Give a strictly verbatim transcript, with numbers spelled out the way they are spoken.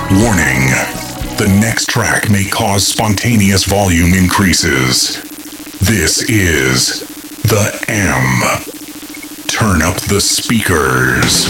Warning. The next track may cause spontaneous volume increases. This is The M. Turn up the speakers.